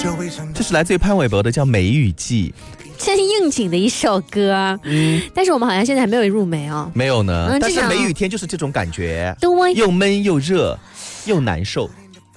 这是来自于潘玮柏的叫《梅雨季》， 真应景的一首歌。但是我们好像现在还没有入梅啊。 没有呢，但是梅雨天就是这种感觉，又闷又热又难受。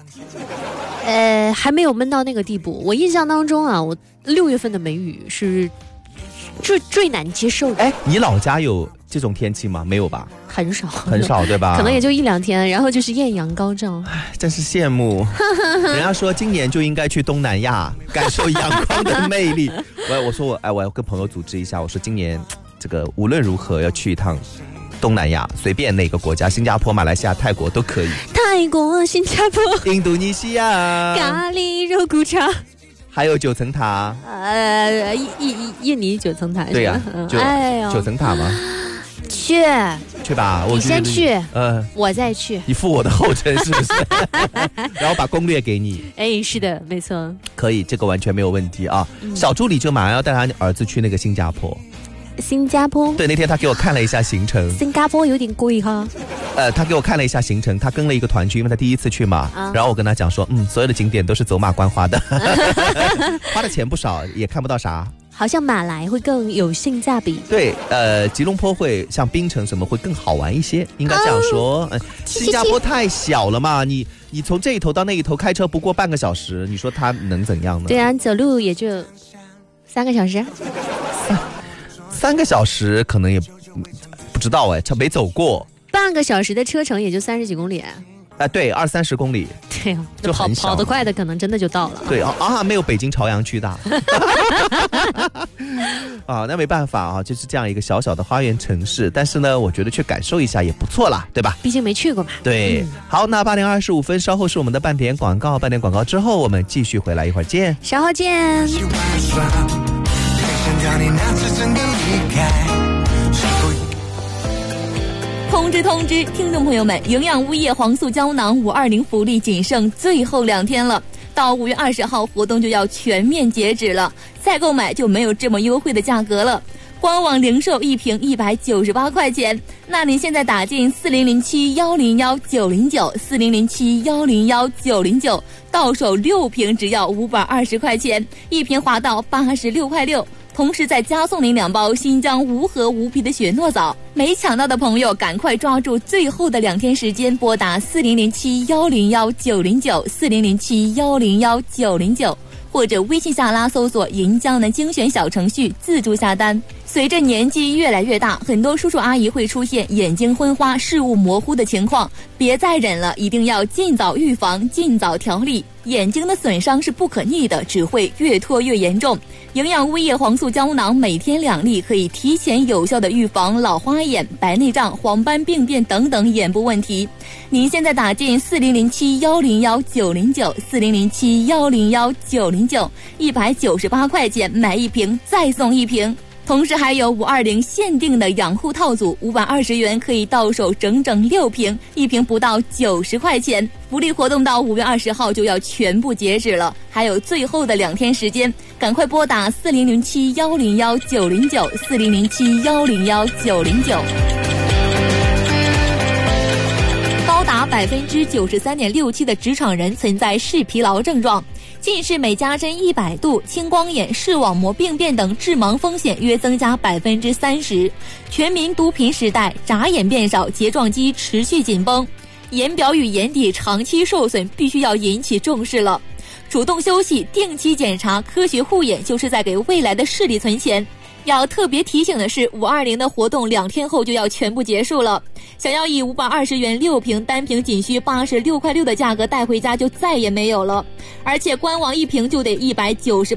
还没有闷到那个地步。我印象当中啊，我6月份的梅雨是最难接受的。 你老家有这种天气吗？没有吧？ 很少对吧？ 可能也就1-2天，然后就是艳阳高照。 真是羡慕。人家说今年就应该去东南亚感受阳光的魅力。我说我要跟朋友组织一下，我说今年这个无论如何要去一趟东南亚，随便哪个国家，新加坡、马来西亚、泰国都可以。 泰国、新加坡、 印度尼西亚、 咖喱肉骨茶， 还有9层塔。 印尼9层塔。 对呀，9层塔吗？去吧， 你先去，我再去。 你付我的后尘是不是？然后把攻略给你。 是的，没错。 可以，这个完全没有问题啊。小助理就马上要带他儿子去那个新加坡。对，那天他给我看了一下行程。 新加坡有点贵哈。 他给我看了一下行程，他跟了一个团去，因为他第一次去嘛。然后我跟他讲说，所有的景点都是走马观花的，花的钱不少，也看不到啥。 好像马来会更有性价比。 对，吉隆坡会像槟城什么会更好玩一些，应该这样说。新加坡太小了嘛，你从这一头到那一头开车不过半个小时，你说它能怎样呢？ 对啊，走路也就3个小时。 3个小时可能也不知道他没走过。 半个小时的车程也就30几公里。 对，20-30公里。 对啊，就跑得快的可能真的就到了。 对没有北京朝阳区大。那没办法啊，就是这样一个小小的花园城市，但是呢，我觉得去感受一下也不错啦，对吧？ 毕竟没去过嘛。 对，好，那8点25分，稍后是我们的半点广告，半点广告之后我们继续回来，一会儿见。 稍后见。 通知，听众朋友们，营养物业黄素胶囊520福利仅剩最后2天了，到5月20号活动就要全面截止了，再购买就没有这么优惠的价格了。官网零售1瓶198块钱，那您现在打进4007-101-909，4007-101-909，到手6瓶只要520块钱，一瓶划到86块6。同时再加送您2包新疆无核无皮的雪诺藻。没抢到的朋友赶快抓住最后的2天时间，拨打4007-101-909，4007-101-909，或者微信下拉搜索银江的精选小程序自助下单。随着年纪越来越大，很多叔叔阿姨会出现眼睛昏花、视物模糊的情况，别再忍了，一定要尽早预防，尽早调理。眼睛的损伤是不可逆的，只会越拖越严重。营养物业黄素胶囊每天2粒，可以提前有效的预防老花眼、白内障、黄斑病变等等眼部问题。您现在打进4007-101-909，4007-101-909，198块钱买1瓶再送1瓶。同时还有520限定的养护套组，520元可以到手整整6瓶，一瓶不到90块钱。福利活动到5月20号就要全部截止了，还有最后的2天时间，赶快拨打4007-101-909，4007-101-909。高达93.67%的职场人存在视疲劳症状，近视每加深100度，青光眼、视网膜病变等致盲风险约增加30%。全民毒品时代，眨眼变少，睫状肌持续紧绷，眼表与眼底长期受损，必须要引起重视了。主动休息，定期检查，科学护眼，就是在给未来的视力存钱。要特别提醒的是，520的活动2天后就要全部结束了。想要以520元6瓶，单瓶仅需86块6的价格带回家，就再也没有了。而且官网1瓶就得198